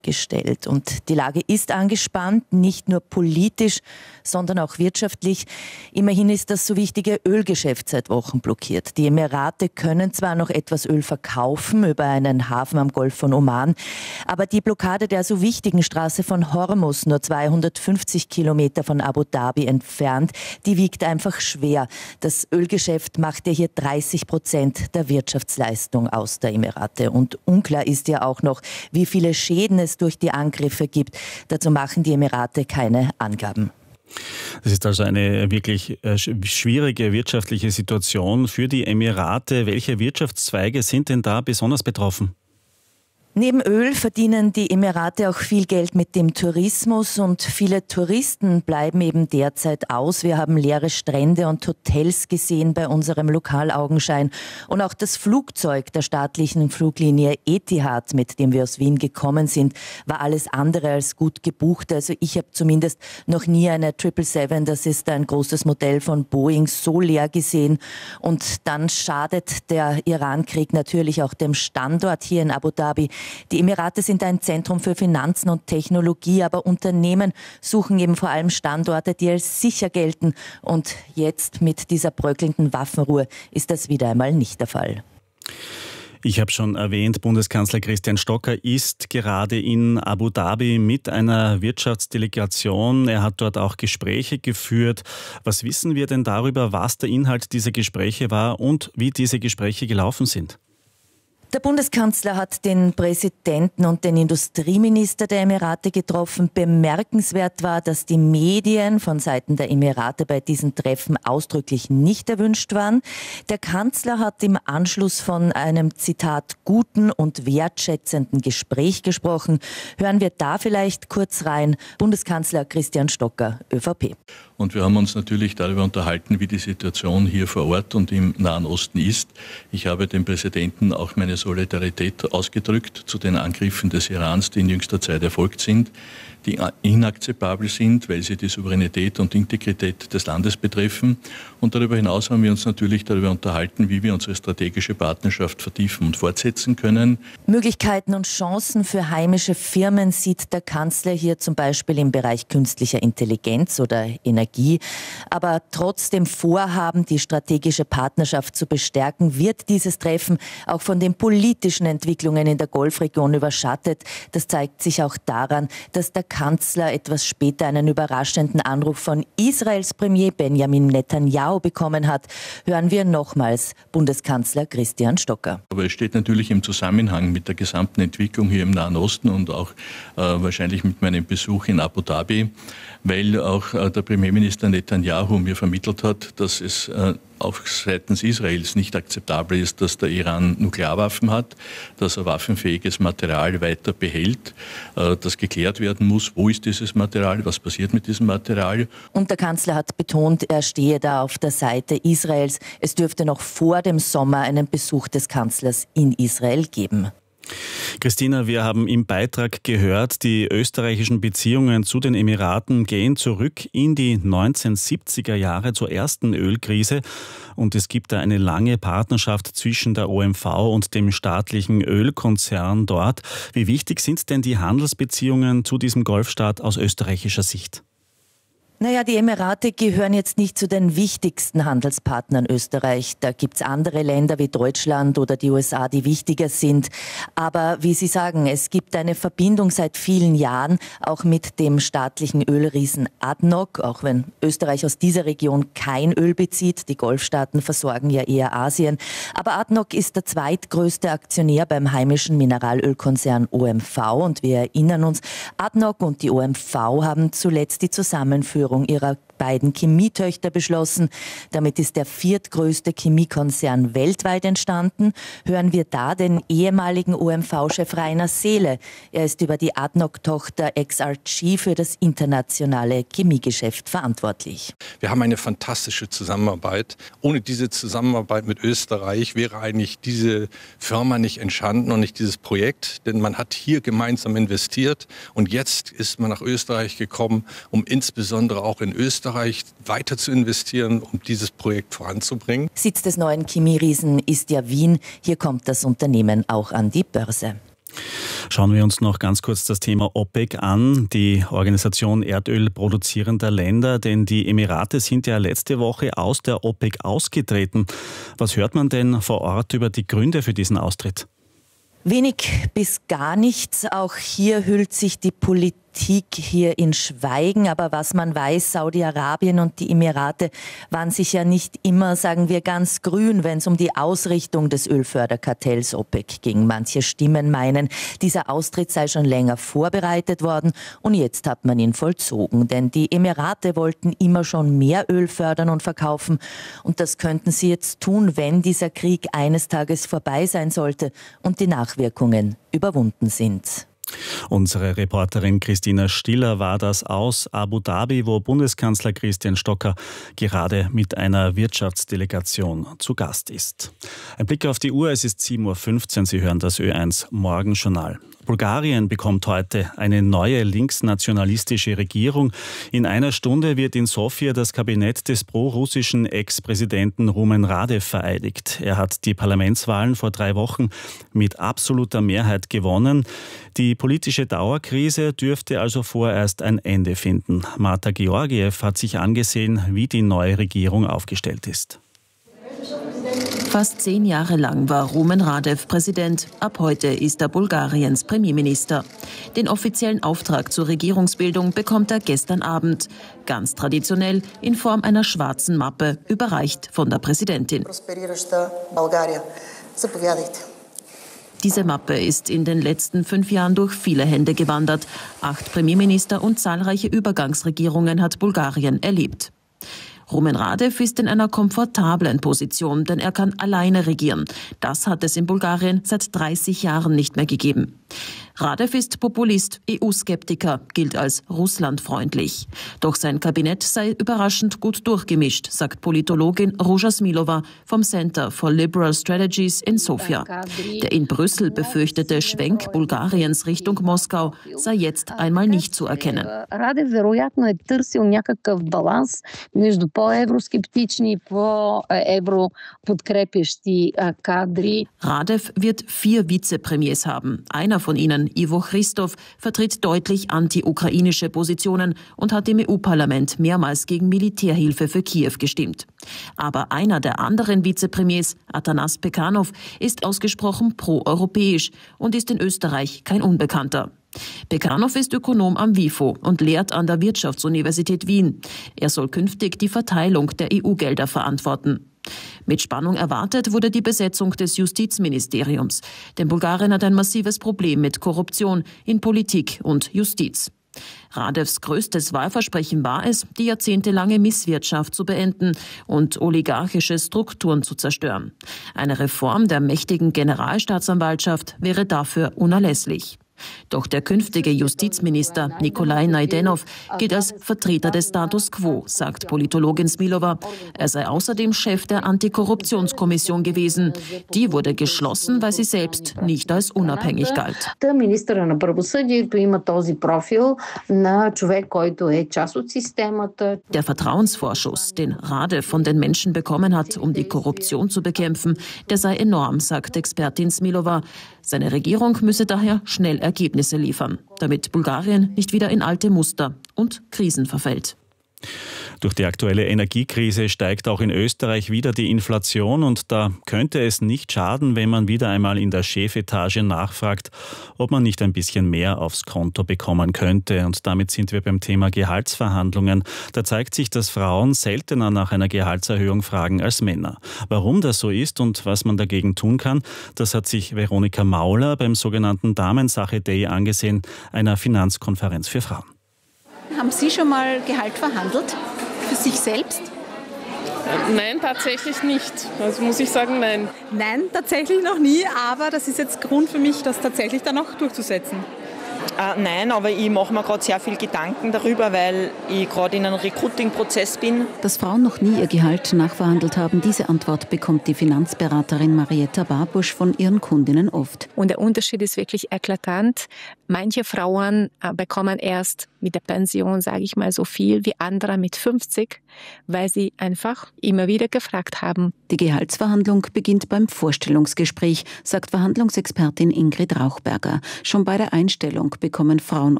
gestellt. Und die Lage ist angespannt, nicht nur politisch, sondern auch wirtschaftlich. Immerhin ist das so wichtige Ölgeschäft seit Wochen blockiert. Die Emirate können zwar noch etwas Öl verkaufen über einen Hafen am Golf von Oman, aber die Blockade der so wichtigen Straße von Hormuz, nur 250 Kilometer von Abu Dhabi entfernt, die wiegt einfach schwer. Das Ölgeschäft macht ja hier 30% der Wirtschaftsleistung aus der Emirate. Und unklar ist ja auch noch, wie viele Schäden es durch die Angriffe gibt. Dazu machen die Emirate keine Angaben. Das ist also eine wirklich schwierige wirtschaftliche Situation für die Emirate. Welche Wirtschaftszweige sind denn da besonders betroffen? Neben Öl verdienen die Emirate auch viel Geld mit dem Tourismus und viele Touristen bleiben eben derzeit aus. Wir haben leere Strände und Hotels gesehen bei unserem Lokalaugenschein. Und auch das Flugzeug der staatlichen Fluglinie Etihad, mit dem wir aus Wien gekommen sind, war alles andere als gut gebucht. Also ich habe zumindest noch nie eine 777, das ist ein großes Modell von Boeing, so leer gesehen. Und dann schadet der Irankrieg natürlich auch dem Standort hier in Abu Dhabi. Die Emirate sind ein Zentrum für Finanzen und Technologie, aber Unternehmen suchen eben vor allem Standorte, die als sicher gelten. Und jetzt mit dieser bröckelnden Waffenruhe ist das wieder einmal nicht der Fall. Ich habe schon erwähnt, Bundeskanzler Christian Stocker ist gerade in Abu Dhabi mit einer Wirtschaftsdelegation. Er hat dort auch Gespräche geführt. Was wissen wir denn darüber, was der Inhalt dieser Gespräche war und wie diese Gespräche gelaufen sind? Der Bundeskanzler hat den Präsidenten und den Industrieminister der Emirate getroffen. Bemerkenswert war, dass die Medien von Seiten der Emirate bei diesen Treffen ausdrücklich nicht erwünscht waren. Der Kanzler hat im Anschluss von einem, Zitat, guten und wertschätzenden Gespräch gesprochen. Hören wir da vielleicht kurz rein. Bundeskanzler Christian Stocker, ÖVP. Und wir haben uns natürlich darüber unterhalten, wie die Situation hier vor Ort und im Nahen Osten ist. Ich habe dem Präsidenten auch meine Solidarität ausgedrückt zu den Angriffen des Irans, die in jüngster Zeit erfolgt sind, die inakzeptabel sind, weil sie die Souveränität und Integrität des Landes betreffen. Und darüber hinaus haben wir uns natürlich darüber unterhalten, wie wir unsere strategische Partnerschaft vertiefen und fortsetzen können. Möglichkeiten und Chancen für heimische Firmen sieht der Kanzler hier zum Beispiel im Bereich künstlicher Intelligenz oder Energie. Aber trotz dem Vorhaben, die strategische Partnerschaft zu bestärken, wird dieses Treffen auch von den politischen Entwicklungen in der Golfregion überschattet. Das zeigt sich auch daran, dass der Kanzler etwas später einen überraschenden Anruf von Israels Premier Benjamin Netanyahu bekommen hat. Hören wir nochmals Bundeskanzler Christian Stocker. Aber es steht natürlich im Zusammenhang mit der gesamten Entwicklung hier im Nahen Osten und auch wahrscheinlich mit meinem Besuch in Abu Dhabi, weil auch der Premierminister Netanyahu mir vermittelt hat, dass es auch seitens Israels nicht akzeptabel ist, dass der Iran Nuklearwaffen hat, dass er waffenfähiges Material weiter behält, dass geklärt werden muss, wo ist dieses Material, was passiert mit diesem Material. Und der Kanzler hat betont, er stehe da auf der Seite Israels. Es dürfte noch vor dem Sommer einen Besuch des Kanzlers in Israel geben. Christina, wir haben im Beitrag gehört, die österreichischen Beziehungen zu den Emiraten gehen zurück in die 1970er Jahre zur ersten Ölkrise und es gibt da eine lange Partnerschaft zwischen der OMV und dem staatlichen Ölkonzern dort. Wie wichtig sind denn die Handelsbeziehungen zu diesem Golfstaat aus österreichischer Sicht? Naja, die Emirate gehören jetzt nicht zu den wichtigsten Handelspartnern Österreich. Da gibt's andere Länder wie Deutschland oder die USA, die wichtiger sind. Aber wie Sie sagen, es gibt eine Verbindung seit vielen Jahren, auch mit dem staatlichen Ölriesen ADNOC, auch wenn Österreich aus dieser Region kein Öl bezieht. Die Golfstaaten versorgen ja eher Asien. Aber ADNOC ist der zweitgrößte Aktionär beim heimischen Mineralölkonzern OMV. Und wir erinnern uns, ADNOC und die OMV haben zuletzt die Zusammenführung ihrer beiden Chemietöchter beschlossen. Damit ist der viertgrößte Chemiekonzern weltweit entstanden. Hören wir da den ehemaligen OMV-Chef Rainer Seele. Er ist über die ADNOC-Tochter XRG für das internationale Chemiegeschäft verantwortlich. Wir haben eine fantastische Zusammenarbeit. Ohne diese Zusammenarbeit mit Österreich wäre eigentlich diese Firma nicht entstanden und nicht dieses Projekt. Denn man hat hier gemeinsam investiert und jetzt ist man nach Österreich gekommen, um insbesondere auch in Österreich weiter zu investieren, um dieses Projekt voranzubringen. Sitz des neuen Chemieriesen ist ja Wien. Hier kommt das Unternehmen auch an die Börse. Schauen wir uns noch ganz kurz das Thema OPEC an, die Organisation erdölproduzierender Länder, denn die Emirate sind ja letzte Woche aus der OPEC ausgetreten. Was hört man denn vor Ort über die Gründe für diesen Austritt? Wenig bis gar nichts. Auch hier hüllt sich die Politik hier in Schweigen. Aber was man weiß, Saudi-Arabien und die Emirate waren sich ja nicht immer, sagen wir, ganz grün, wenn es um die Ausrichtung des Ölförderkartells OPEC ging. Manche Stimmen meinen, dieser Austritt sei schon länger vorbereitet worden und jetzt hat man ihn vollzogen. Denn die Emirate wollten immer schon mehr Öl fördern und verkaufen. Und das könnten sie jetzt tun, wenn dieser Krieg eines Tages vorbei sein sollte und die Nachwirkungen überwunden sind. Unsere Reporterin Christina Stiller war das aus Abu Dhabi, wo Bundeskanzler Christian Stocker gerade mit einer Wirtschaftsdelegation zu Gast ist. Ein Blick auf die Uhr, es ist 7.15 Uhr, Sie hören das Ö1 Morgenjournal. Bulgarien bekommt heute eine neue linksnationalistische Regierung. In einer Stunde wird in Sofia das Kabinett des pro-russischen Ex-Präsidenten Rumen Radev vereidigt. Er hat die Parlamentswahlen vor 3 Wochen mit absoluter Mehrheit gewonnen. Die politische Dauerkrise dürfte also vorerst ein Ende finden. Marta Georgiev hat sich angesehen, wie die neue Regierung aufgestellt ist. Fast 10 Jahre lang war Rumen Radev Präsident. Ab heute ist er Bulgariens Premierminister. Den offiziellen Auftrag zur Regierungsbildung bekommt er gestern Abend. Ganz traditionell in Form einer schwarzen Mappe, überreicht von der Präsidentin. Diese Mappe ist in den letzten 5 Jahren durch viele Hände gewandert. 8 Premierminister und zahlreiche Übergangsregierungen hat Bulgarien erlebt. Rumen Radev ist in einer komfortablen Position, denn er kann alleine regieren. Das hat es in Bulgarien seit 30 Jahren nicht mehr gegeben. Radev ist Populist, EU-Skeptiker, gilt als russlandfreundlich. Doch sein Kabinett sei überraschend gut durchgemischt, sagt Politologin Ruža Smilova vom Center for Liberal Strategies in Sofia. Der in Brüssel befürchtete Schwenk Bulgariens Richtung Moskau sei jetzt einmal nicht zu erkennen. Radev вероятно е търсил някакъв баланс между по-евроскептични и по-европодкрепящи кадри. Radev wird 4 Vizepremiers haben. Einer von ihnen, Ivo Christov, vertritt deutlich anti-ukrainische Positionen und hat im EU-Parlament mehrmals gegen Militärhilfe für Kiew gestimmt. Aber einer der anderen Vizepremiers, Atanas Pekanov, ist ausgesprochen pro-europäisch und ist in Österreich kein Unbekannter. Pekanov ist Ökonom am WIFO und lehrt an der Wirtschaftsuniversität Wien. Er soll künftig die Verteilung der EU-Gelder verantworten. Mit Spannung erwartet wurde die Besetzung des Justizministeriums. Denn Bulgarien hat ein massives Problem mit Korruption in Politik und Justiz. Radevs größtes Wahlversprechen war es, die jahrzehntelange Misswirtschaft zu beenden und oligarchische Strukturen zu zerstören. Eine Reform der mächtigen Generalstaatsanwaltschaft wäre dafür unerlässlich. Doch der künftige Justizminister Nikolai Naydenov gilt als Vertreter des Status quo, sagt Politologin Smilova. Er sei außerdem Chef der Antikorruptionskommission gewesen. Die wurde geschlossen, weil sie selbst nicht als unabhängig galt. Der Vertrauensvorschuss, den Radev von den Menschen bekommen hat, um die Korruption zu bekämpfen, der sei enorm, sagt Expertin Smilova. Seine Regierung müsse daher schnell Ergebnisse liefern, damit Bulgarien nicht wieder in alte Muster und Krisen verfällt. Durch die aktuelle Energiekrise steigt auch in Österreich wieder die Inflation und da könnte es nicht schaden, wenn man wieder einmal in der Chefetage nachfragt, ob man nicht ein bisschen mehr aufs Konto bekommen könnte. Und damit sind wir beim Thema Gehaltsverhandlungen. Da zeigt sich, dass Frauen seltener nach einer Gehaltserhöhung fragen als Männer. Warum das so ist und was man dagegen tun kann, das hat sich Veronika Mauler beim sogenannten Damensache Day angesehen, einer Finanzkonferenz für Frauen. Haben Sie schon mal Gehalt verhandelt? Für sich selbst? Nein, tatsächlich nicht. Also muss ich sagen, nein. Nein, tatsächlich noch nie, aber das ist jetzt Grund für mich, das tatsächlich dann auch durchzusetzen. Nein, aber ich mache mir gerade sehr viel Gedanken darüber, weil ich gerade in einem Recruiting-Prozess bin. Dass Frauen noch nie ihr Gehalt nachverhandelt haben, diese Antwort bekommt die Finanzberaterin Marietta Barbusch von ihren Kundinnen oft. Und der Unterschied ist wirklich eklatant. Manche Frauen bekommen erst mit der Pension, sage ich mal, so viel wie andere mit 50, weil sie einfach immer wieder gefragt haben. Die Gehaltsverhandlung beginnt beim Vorstellungsgespräch, sagt Verhandlungsexpertin Ingrid Rauchberger. Schon bei der Einstellung bekommen Frauen